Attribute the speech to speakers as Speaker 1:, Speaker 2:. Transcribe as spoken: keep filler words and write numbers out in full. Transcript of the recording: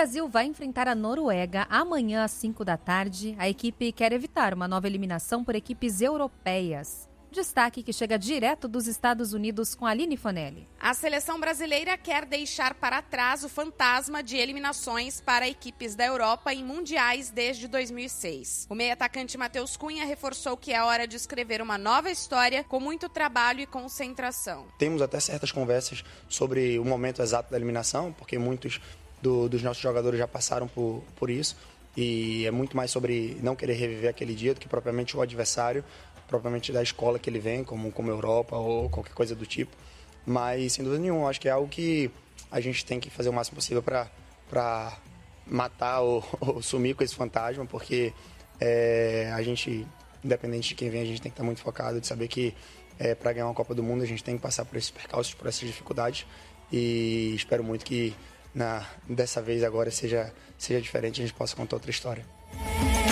Speaker 1: Brasil vai enfrentar a Noruega amanhã às cinco da tarde. A equipe quer evitar uma nova eliminação por equipes europeias. Destaque que chega direto dos Estados Unidos com Aline Fonelli.
Speaker 2: A seleção brasileira quer deixar para trás o fantasma de eliminações para equipes da Europa em mundiais desde dois mil e seis. O meio-atacante Matheus Cunha reforçou que é hora de escrever uma nova história com muito trabalho e concentração.
Speaker 3: Temos até certas conversas sobre o momento exato da eliminação, porque muitos do, dos nossos jogadores já passaram por, por isso. E é muito mais sobre não querer reviver aquele dia do que propriamente o adversário, propriamente da escola que ele vem, como, como Europa ou qualquer coisa do tipo. Mas, sem dúvida nenhuma, acho que é algo que a gente tem que fazer o máximo possível para matar ou, ou sumir com esse fantasma, porque é, a gente, independente de quem vem, a gente tem que estar muito focado de saber que é, para ganhar uma Copa do Mundo a gente tem que passar por esses percalços, por essas dificuldades, e espero muito que na, dessa vez agora seja, seja diferente e a gente possa contar outra história.